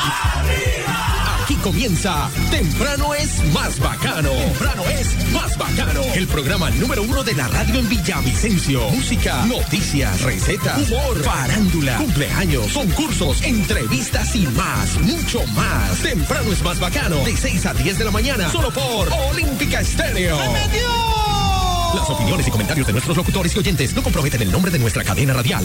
Aquí comienza Temprano es más bacano. Temprano es más bacano. El programa número 1 de la radio en Villavicencio. Música, noticias, recetas, humor, farándula, cumpleaños, concursos, entrevistas y más. Mucho más. Temprano es más bacano. De 6 a 10 de la mañana. Solo por Olímpica Estéreo. ¡Se metió! Las opiniones y comentarios de nuestros locutores y oyentes no comprometen el nombre de nuestra cadena radial.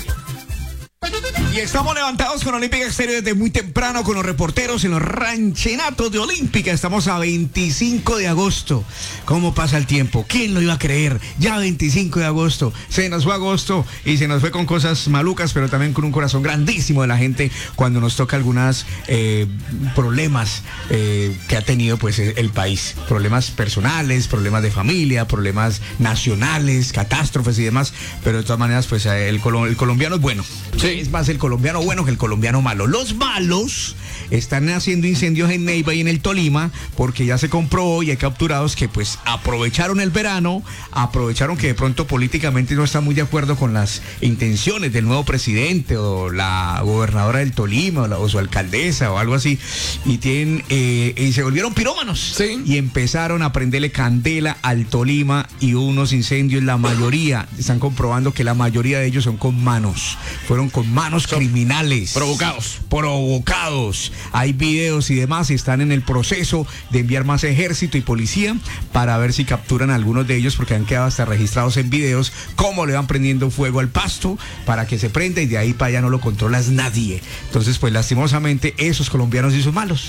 Y estamos levantados con Olímpica Estéreo desde muy temprano con los reporteros en los ranchenatos de Olímpica. Estamos a 25 de agosto. ¿Cómo pasa el tiempo? ¿Quién lo iba a creer? Ya 25 de agosto. Se nos fue agosto y se nos fue con cosas malucas, pero también con un corazón grandísimo de la gente cuando nos toca algunos problemas que ha tenido pues el país. Problemas personales, problemas de familia, problemas nacionales, catástrofes y demás. Pero de todas maneras pues el colombiano es bueno. Sí. Es más el colombiano bueno que el colombiano malo. Los malos están haciendo incendios en Neiva y en el Tolima porque ya se comprobó y hay capturados que pues aprovecharon el verano, aprovecharon que de pronto políticamente no están muy de acuerdo con las intenciones del nuevo presidente o la gobernadora del Tolima o su alcaldesa o algo así y y se volvieron pirómanos. Sí. Y empezaron a prenderle candela al Tolima y unos incendios, la mayoría, están comprobando que la mayoría de ellos son con manos, fueron con manos criminales. Provocados. Hay videos y demás, están en el proceso de enviar más ejército y policía para ver si capturan a algunos de ellos porque han quedado hasta registrados en videos cómo le van prendiendo fuego al pasto para que se prenda y de ahí para allá no lo controlas nadie. Entonces pues lastimosamente esos colombianos sí son malos.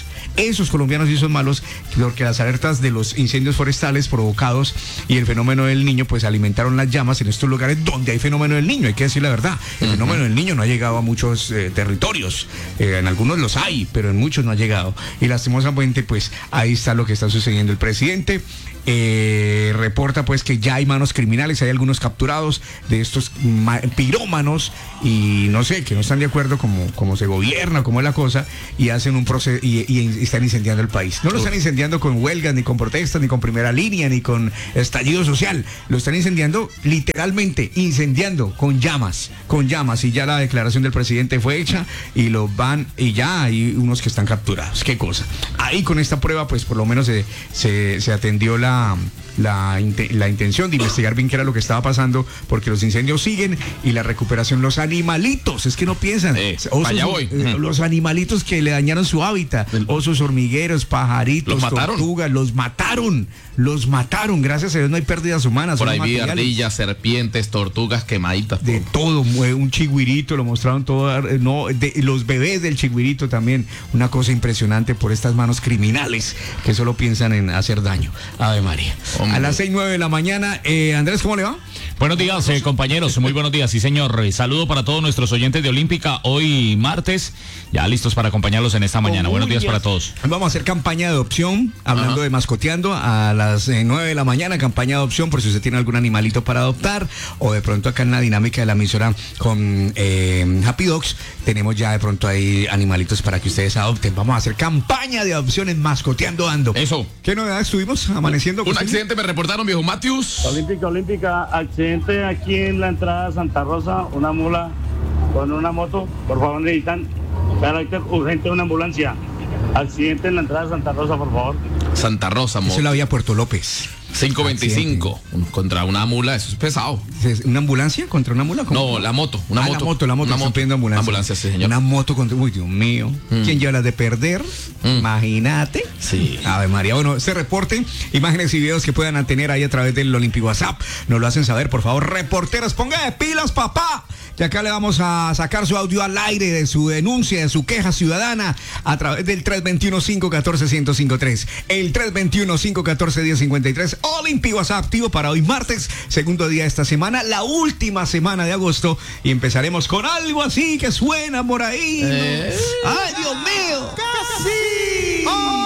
Porque las alertas de los incendios forestales provocados y el fenómeno del niño pues alimentaron las llamas en estos lugares donde hay fenómeno del niño, hay que decir la verdad. El fenómeno del niño no ha llegado a muchos territorios, en algunos los hay, pero en muchos no ha llegado. Y lastimosamente pues ahí está lo que está sucediendo. El presidente reporta pues que ya hay manos criminales, hay algunos capturados de estos pirómanos y no sé, que no están de acuerdo como se gobierna, cómo es la cosa y hacen un proceso y están incendiando el país. No lo están incendiando con huelgas, ni con protestas, ni con primera línea, ni con estallido social. Lo están incendiando literalmente, incendiando con llamas y ya la declaración del presidente fue hecha y ya hay unos que están capturados. Qué cosa. Ahí con esta prueba pues por lo menos se atendió la intención de investigar bien qué era lo que estaba pasando, porque los incendios siguen y la recuperación, los animalitos, es que no piensan, los animalitos que le dañaron su hábitat, osos hormigueros, pajaritos, tortugas, los mataron, gracias a Dios no hay pérdidas humanas. Por ahí vi ardillas, serpientes, tortugas quemaditas. De todo, un chigüirito, lo mostraron todo, los bebés del chigüirito también, una cosa impresionante por estas manos criminales que solo piensan en hacer daño. Ave María. Hombre. A las 6:09 de la mañana, Andrés, ¿cómo le va? Buenos días, compañeros, muy buenos días, sí señor. Saludo para todos nuestros oyentes de Olímpica, hoy martes, ya listos para acompañarlos en esta mañana. Buenos días para todos. Vamos a hacer campaña de adopción, hablando de mascoteando, a las 9 de la mañana, campaña de adopción, por si usted tiene algún animalito para adoptar, o de pronto acá en la dinámica de la emisora con Happy Dogs, tenemos ya de pronto ahí animalitos para que ustedes adopten. Vamos a hacer campaña de adopción en Mascoteando Ando. Eso. ¿Qué novedades tuvimos amaneciendo? Un accidente me reportaron, viejo Matius. Olímpica, accidente aquí en la entrada de Santa Rosa, una mula con una moto, por favor necesitan carácter urgente una ambulancia. Accidente en la entrada de Santa Rosa, por favor. Santa Rosa, moto. Eso es la vía Puerto López. 525 contra una mula, eso es pesado. ¿Una ambulancia contra una mula? ¿Cómo? No, la moto. La moto. Están pidiendo ambulancia. Ambulancia, sí, señor. Una moto contra... Uy, Dios mío. ¿Quién lleva las de perder? Imagínate. Sí. Ave María. Bueno, este reporte, imágenes y videos que puedan tener ahí a través del Olímpico WhatsApp, nos lo hacen saber, por favor. Reporteros, ponga de pilas, papá. Y acá le vamos a sacar su audio al aire de su denuncia, de su queja ciudadana a través del 321-514-1053. El 321-514-1053. Olímpico WhatsApp activo para hoy martes, segundo día de esta semana, la última semana de agosto. Y empezaremos con algo así que suena por ahí. ¡Ay, Dios mío! ¡Casi!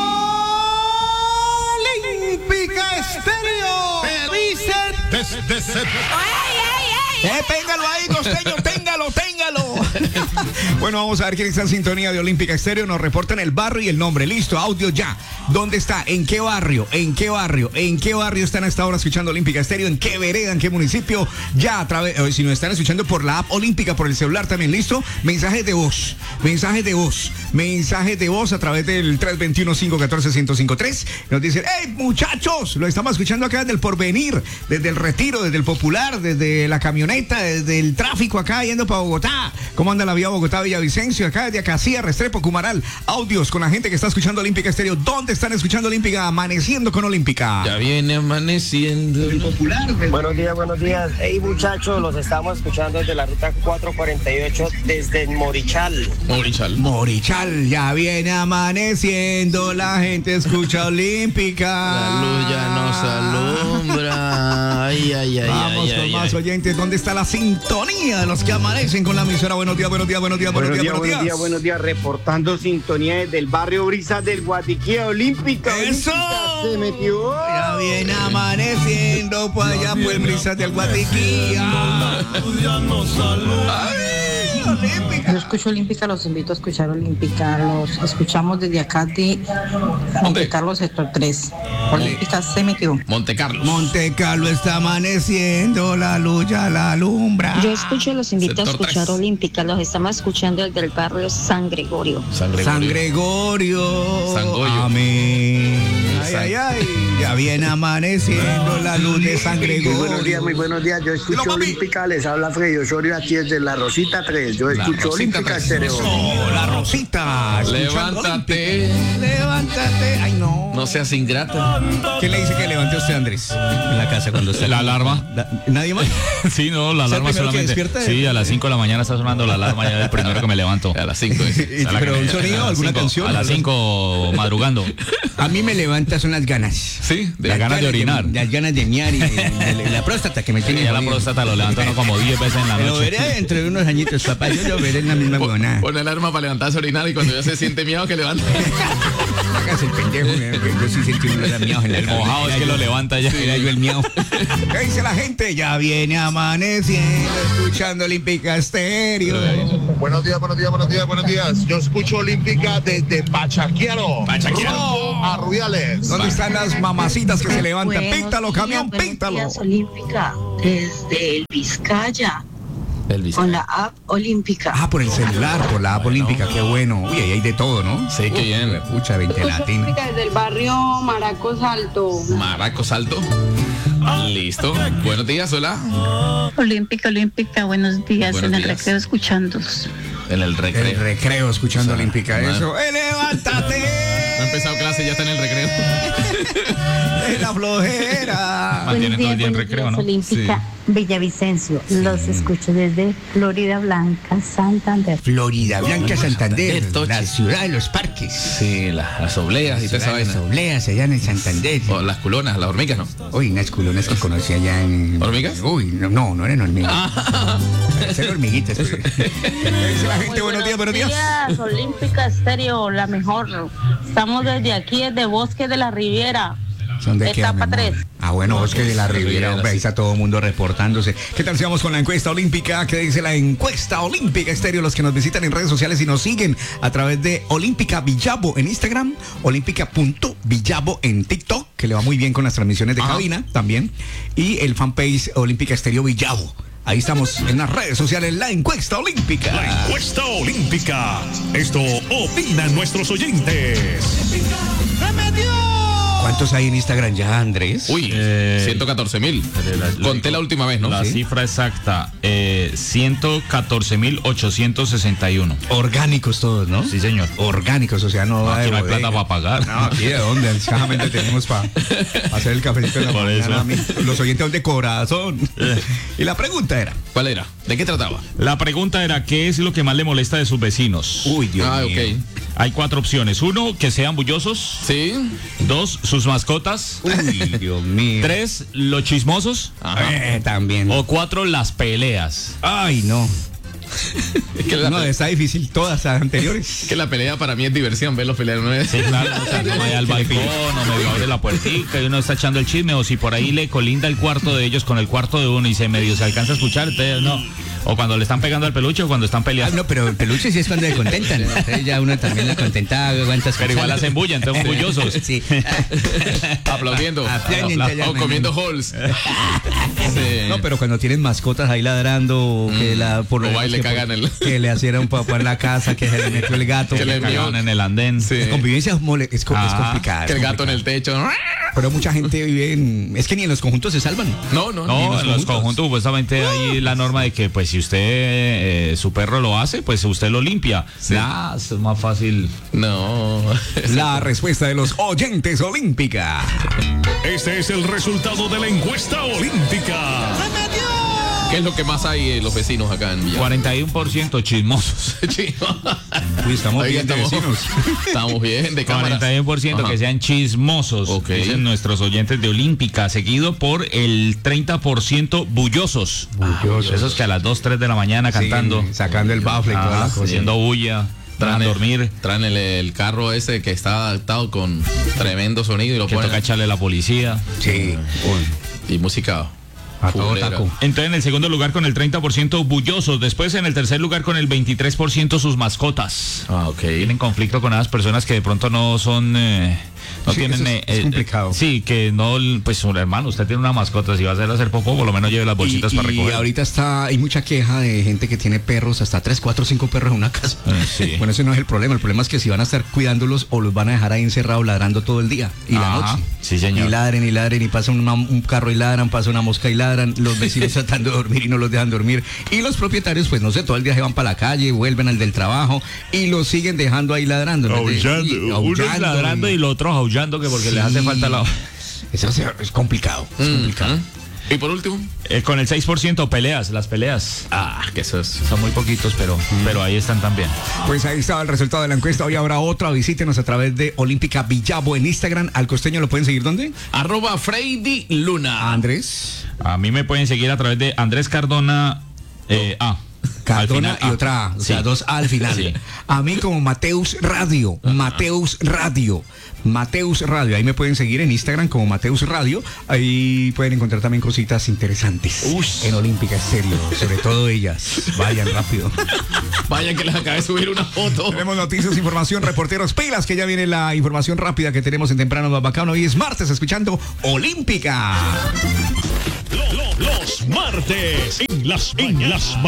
¡Olímpica Estéreo! ¡Me dicen! Desde téngalo ahí, costeño, téngalo. Bueno, vamos a ver quién está en sintonía de Olímpica Estéreo. Nos reportan el barrio y el nombre. Listo, audio ya. ¿Dónde está? ¿En qué barrio? ¿En qué barrio? ¿En qué barrio están a esta hora escuchando Olímpica Estéreo? ¿En qué vereda? ¿En qué municipio? Ya a través, si nos están escuchando por la app Olímpica, por el celular también, listo. Mensajes de voz. Mensajes de voz. Mensajes de voz a través del 321-514-1053. Nos dicen, ¡hey, muchachos! Lo estamos escuchando acá desde el Porvenir, desde el Retiro, desde el Popular, desde la camioneta, desde el tráfico acá yendo para Bogotá. ¿Cómo anda la vía Bogotá-Villavicencio? Acá desde Acacía, Restrepo, Cumaral. Audios con la gente que está escuchando Olímpica Estéreo. ¿Dónde están escuchando Olímpica? Amaneciendo con Olímpica. Ya viene amaneciendo. El Popular. Buenos días, buenos días. Hey, muchachos, los estamos escuchando desde la ruta 448 desde Morichal. Morichal, ya viene amaneciendo, la gente escucha Olímpica. La luz ya nos alumbra. Ay, ay, ay. Vamos con más oyentes. ¿Dónde está la sintonía de los que amanecen con la emisora? Buenos días, buenos días, buenos días, buenos días, buenos días. Buenos días. Reportando sintonía desde el barrio Brisa del Guatiquía, Olímpica. ¡Eso! Se metió. Ya viene amaneciendo por allá por el Brisa del Guatiquía. ¡Ay, Olímpica! Yo escucho Olímpica, los invito a escuchar Olímpica. Los escuchamos desde acá de Monte Carlo, sector 3. Olímpica se metió. Monte Carlos. Monte Carlo está amaneciendo, la luz ya la alumbra. Yo escucho, los invito a Sector escuchar 3. Olímpica. Los estamos escuchando desde el barrio San Gregorio. San San Gregorio. Gregorio. San Goyo. Amén. Ay, ay, ay. Ya viene amaneciendo la luz de San Gregorio. Muy buenos días. Yo escucho Dígalo, papi. Olímpica, les habla Freddy Osorio aquí desde la Rosita 3. Yo escucho Rosita Olímpica 3. Estéreo. Oh, la Rosita. escuchando Levántate. Olímpica. Levántate. Ay, no. No seas ingrata. ¿Quién le dice que levante usted, Andrés? En la casa cuando está. La alarma. ¿Nadie más? Sí, no, la ¿Es el alarma primero que solamente. despierta? Sí, a las 5 de la mañana está sonando la alarma ya del primero que me levanto. A las 5. ¿Pero un sonido, alguna canción? A las 5 madrugando. A mí me levanta son las ganas. Sí, Las ganas de orinar. Las ganas de ñar y de la próstata que me tiene. Ya la jodido. próstata lo levanta uno como 10 veces en la Lo noche. veré dentro de unos añitos, papá. Yo lo veré en la misma huevonada. Pon el arma para levantarse a orinar y cuando ya se siente miedo que levanta. Hagas el pendejo, que yo sí sentí unos miados en la El cara. mojado es que lo levanta ya. Era yo el miau. ¿Qué dice la gente? Ya viene amaneciendo, escuchando Olímpica Estéreo. Buenos días, buenos días, buenos días, buenos días. Yo escucho Olímpica desde Pachaquiaro. Pachaquiaro. A Rubiales. ¿Dónde están las mamacitas que se levantan? Buenos Píntalo, días, camión, buenos píntalo. días, Olímpica, desde el Vizcaya, Elvis. con la app Olímpica. Ah, por el celular, por la app Olímpica, qué bueno. Uy, ahí hay de todo, ¿no? Sí, qué bien. Pucha, 20 latina. Desde el barrio Maracos Alto. Maracos Alto. Listo. Buenos días, hola. Olímpica, Olímpica, buenos días. Buenos en el días. recreo escuchándolos. En el El recreo. recreo escuchando O sea, Olímpica, madre. eso. ¡Levántate! No ha empezado clase, ya está en el recreo. De la flojera. Mantienen todo el día en recreo, ¿no? Olímpica, Villavicencio. Los escucho desde Florida Blanca, Santander. Florida Blanca, Santander, Toche. la ciudad de los parques. Sí, las obleas y toda esa Ciudad de las vaina. obleas allá en el Santander. O las culonas, las hormigas, ¿no? Uy, unas culonas que conocí allá en... ¿Hormigas? Uy, no eran hormigas. Eran hormiguitas. Pero... Dice la gente, buenos días, buenos días. Olímpica Estéreo, la mejor. Estamos desde aquí, desde Bosque de la Riviera. ¿Son de qué, Etapa mi amor? 3. Ah, bueno, Bosque de la Riviera, Riviera, hombre, ahí sí. está todo el mundo reportándose. ¿Qué tal si vamos con la encuesta olímpica? ¿Qué dice la encuesta olímpica Estéreo? Los que nos visitan en redes sociales y nos siguen a través de Olímpica Villavo en Instagram, olímpica.villavo en TikTok, que le va muy bien con las transmisiones de cabina también, y el fanpage Olímpica Estéreo Villavo. Ahí estamos en las redes sociales, la encuesta olímpica. La encuesta olímpica. Esto opinan nuestros oyentes. ¿Cuántos hay en Instagram ya, Andrés? Uy, 114,000. Conté la última vez, ¿no? La Sí. cifra exacta, 114,861. Orgánicos todos, ¿no? Sí, señor. Orgánicos, o sea, no va Aquí de no hay bodega. plata para pagar. No, aquí de dónde, escasamente tenemos para hacer el cafecito en la Por mañana. eso. A mí, los oyentes de corazón. Y la pregunta era, ¿Cuál era? ¿De qué trataba? La pregunta era, ¿qué es lo que más le molesta de sus vecinos? uy, Dios mío. Ok. Hay 4 opciones. 1, que sean bullosos. Sí. 2, sus mascotas. Uy, Dios mío. 3, los chismosos. También. O 4, las peleas. Ay, no. Es que No, está difícil todas las anteriores. que la pelea para mí es diversión, verlos pelear una vez. Sí, claro, o sea, uno vaya al balcón o medio abre la puertica y uno está echando el chisme, o si por ahí le colinda el cuarto de ellos con el cuarto de uno y se medio se alcanza a escuchar, entonces no. O cuando le están pegando al peluche o cuando están peleando. No, pero el peluche sí es cuando le contentan. Entonces ya uno también le contenta, aguanta. Pero igual hacen bulla, entonces bullosos. Sí. Aplaudiendo. O comiendo halls. Sí. No, pero cuando tienen mascotas ahí ladrando, que por o le cagan que le hicieron papá en la casa, que se le metió el gato, que le cagaron en el andén. Sí. La convivencia es complicada. Que el gato en el techo. Pero mucha gente vive es que ni en los conjuntos se salvan. No, en los conjuntos supuestamente hay la norma de que pues si usted su perro lo hace, pues usted lo limpia. Sí. Es más fácil. No. La respuesta de los oyentes olímpica. Este es el resultado de la encuesta olímpica. ¿Qué es lo que más hay los vecinos acá en Villa? 41% chismosos. Uy, estamos bien de vecinos. Estamos bien de cámaras. 41% que sean chismosos, dicen nuestros oyentes de Olímpica, seguido por el 30% bullosos. Esos que a las 2, 3 de la mañana cantando. Sacando el bafle y toda la cosa. Haciendo bulla. Traen dormir. Traen el carro ese que está adaptado con tremendo sonido y lo ponen. Toca echarle a la policía. Sí. Y música. A todo taco. Entonces en el segundo lugar con el 30% bullosos, después en el tercer lugar con el 23% sus mascotas. Tienen conflicto con esas personas que de pronto no son... no tienen... Es complicado. Sí, que no... Pues hermano, usted tiene una mascota, si va a hacer popó, por lo menos lleve las bolsitas para recoger. Y ahorita hay mucha queja de gente que tiene perros, hasta 3, 4, 5 perros en una casa. Sí. Bueno, ese no es el problema es que si van a estar cuidándolos o los van a dejar ahí encerrados ladrando todo el día y la noche. Sí, señor. Y ladren, y pasa un carro y ladran, pasa una mosca y ladran, los vecinos tratando de dormir y no los dejan dormir. Y los propietarios, pues no sé, todo el día se van para la calle, vuelven al del trabajo y los siguen dejando ahí ladrando. Aullando. Uno es ladrando y los otros aullando, que porque les hace falta la... Eso es complicado. Y por último, con el 6% las peleas. Que eso es. Son muy poquitos, pero ahí están también. Pues ahí estaba el resultado de la encuesta. Hoy habrá otra. Visítenos a través de Olímpica Villavo en Instagram. Al costeño lo pueden seguir ¿dónde? @Freddy Luna. Andrés. A mí me pueden seguir a través de Andrés Cardona. Cardona y otra A, o sea, 2 A al final. Sí. A mí como Mateus Radio. Mateus Radio, ahí me pueden seguir en Instagram como Mateus Radio. Ahí pueden encontrar también cositas interesantes en Olímpica Estéreo, sobre todo ellas. Vayan rápido. Vayan que les acabé de subir una foto. Tenemos noticias, información, reporteros, pilas, que ya viene la información rápida que tenemos en Temprano Más Bacano. Hoy es martes, escuchando Olímpica. Los martes en las mañanas.